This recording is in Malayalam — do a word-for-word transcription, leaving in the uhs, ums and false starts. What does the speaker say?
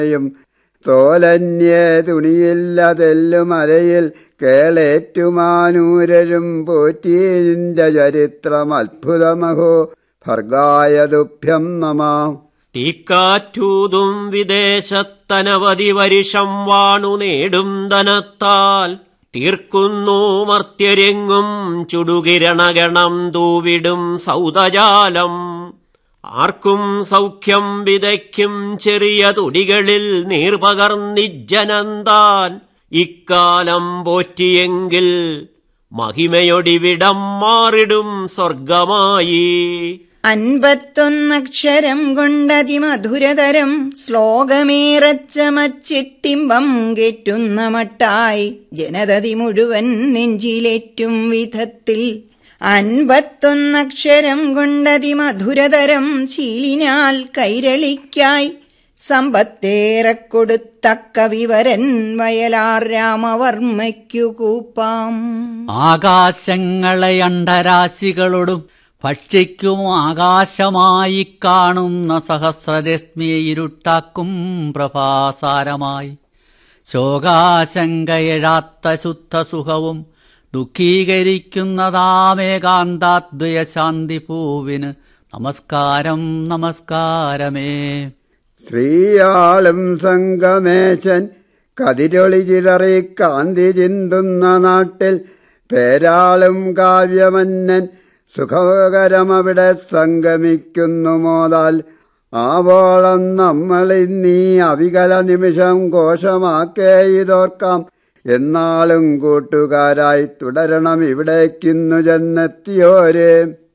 യും തോലന്യേ തുണിയില്ലതെല്ലുമലയിൽ കേളേറ്റുമാനൂരരും പോറ്റി നിന്റെ ചരിത്രം അത്ഭുതമഹോ ഭർഗായതുഭ്യം നമാം. തീക്കാറ്റൂതും വിദേശത്തനവധി വരിഷം വാണു നേടും ധനത്താൽ തീർക്കുന്നു മർത്യരെങ്ങും ചുടുകിരണഗണം തൂവിടും സൗദജാലം. ആർക്കും സൗഖ്യം വിതയ്ക്കും ചെറിയ തുടികളിൽ നീർപകർന്നിജ്ജനന്താൻ ഇക്കാലം പോറ്റിയെങ്കിൽ മഹിമയൊടിവിടം മാറിടും സ്വർഗമായി. അൻപത്തൊന്നക്ഷരം കൊണ്ടതിമധുരതരം ശ്ലോകമേറച്ചമച്ചിട്ടിമ്പം കേറ്റുന്ന മട്ടായി ജനതതി മുഴുവൻ നെഞ്ചിലേറ്റും വിധത്തിൽ. അൻപത്തൊന്നക്ഷരം കൊണ്ടതിമധുരതരം ശീലിനാൽ കൈരളിക്കായി സമ്പത്തേറെ കൊടുത്തക്ക വിവരൻ വയലാർ രാമവർമ്മയ്ക്കു കൂപ്പാം. ആകാശങ്ങളെ അണ്ഡരാശികളോടും ഭക്ഷിക്കും ആകാശമായി കാണുന്ന സഹസ്രരശ്മിയെ ഇരുട്ടാക്കും പ്രഭാസാരമായി. ശോകാശങ്കയെഴാത്ത ശുദ്ധസുഖവും ദുഃഖീകരിക്കുന്നതാമേകാന്താദ്വയ പൂവിന് നമസ്കാരം നമസ്കാരമേ. ശ്രീയാളും സംഗമേശൻ കതിരൊളി ചിതറി കാന്തി ചിന്തുന്ന നാട്ടിൽ പേരാളും കാവ്യമന്നൻ സുഖകരമവിടെ സംഗമിക്കുന്നു മോതാൽ. ആവോളം നമ്മളിന്നീ അവികല നിമിഷം ഘോഷമാക്കേ ഇതോർക്കാം. എന്നാളും കൂട്ടുകാരായി തുടരണം ഇവിടേക്കിന്നു ചെന്നെത്തിയോരേ.